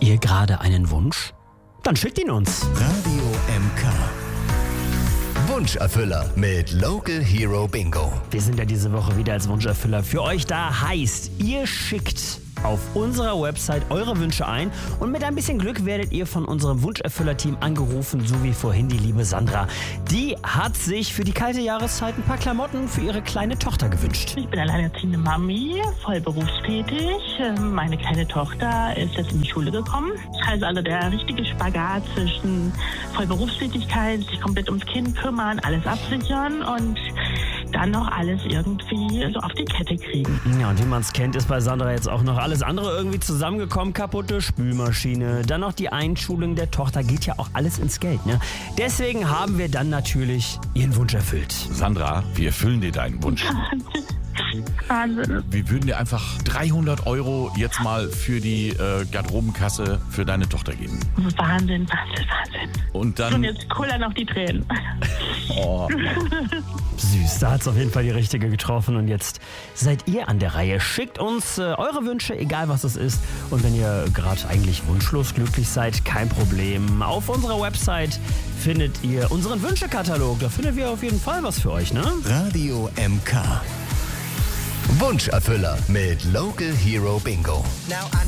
ihr gerade einen Wunsch? Dann schickt ihn uns. Radio MK. Wunscherfüller mit Local Hero Bingo. Wir sind ja diese Woche wieder als Wunscherfüller für euch da. Heißt, ihr schickt auf unserer Website eure Wünsche ein und mit ein bisschen Glück werdet ihr von unserem Wunscherfüller-Team angerufen, so wie vorhin die liebe Sandra. Die hat sich für die kalte Jahreszeit ein paar Klamotten für ihre kleine Tochter gewünscht. Ich bin alleinerziehende Mami, voll berufstätig. Meine kleine Tochter ist jetzt in die Schule gekommen. Also der richtige Spagat zwischen voll Berufstätigkeit, sich komplett ums Kind kümmern, alles absichern und dann noch alles irgendwie so auf die Kette kriegen. Ja, und wie man es kennt, ist bei Sandra jetzt auch noch alles andere irgendwie zusammengekommen. Kaputte Spülmaschine, dann noch die Einschulung der Tochter, geht ja auch alles ins Geld, ne? Deswegen haben wir dann natürlich ihren Wunsch erfüllt. Sandra, wir erfüllen dir deinen Wunsch. Wahnsinn. Wir würden dir einfach 300 € jetzt mal für die Garderobenkasse für deine Tochter geben. Wahnsinn. Und Und dann... jetzt kullern noch die Tränen. Oh, Süß, da hat es auf jeden Fall die richtige getroffen und jetzt seid ihr an der Reihe. Schickt uns eure Wünsche, egal was es ist. Und wenn ihr gerade eigentlich wunschlos glücklich seid, kein Problem. Auf unserer Website findet ihr unseren Wünschekatalog. Da findet ihr auf jeden Fall was für euch, ne? Radio MK. Wunscherfüller mit Local Hero Bingo.